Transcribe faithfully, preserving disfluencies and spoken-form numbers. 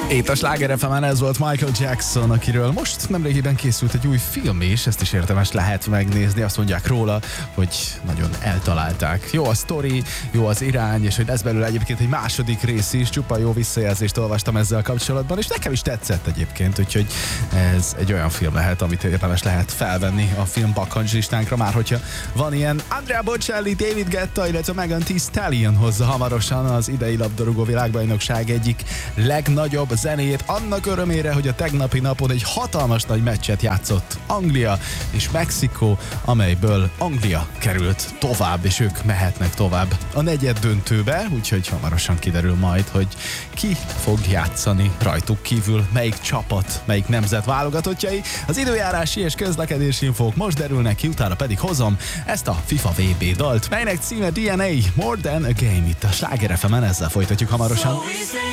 Itt a Sláger ef emen ez volt Michael Jackson, akiről most nemrégiben készült egy új film is, ezt is érdemes lehet megnézni, azt mondják róla, hogy nagyon eltalálták. Jó a sztori, jó az irány, és hogy lesz belőle egyébként egy második rész is, csupa jó visszajelzést olvastam ezzel kapcsolatban, és nekem is tetszett egyébként, úgyhogy ez egy olyan film lehet, amit érdemes lehet felvenni a film bakkancs listánkra, már hogyha van ilyen. Andrea Bocelli, David Guetta, illetve Megan Thee Stallion hozza hamarosan az idei labdarúgó világbajnokság egyik legnagyobb zenéjét, annak örömére, hogy a tegnapi napon egy hatalmas nagy meccset játszott Anglia és Mexikó, amelyből Anglia került tovább, és ők mehetnek tovább a negyed döntőbe, úgyhogy hamarosan kiderül majd, hogy ki fog játszani rajtuk kívül, melyik csapat, melyik nemzet válogatottjai. Az időjárási és közlekedési infók most derülnek ki, utána pedig hozom ezt a FIFA vé bé dalt, melynek címe dé en á More Than a Game, itt a Sláger ef emen, ezzel folytatjuk hamarosan.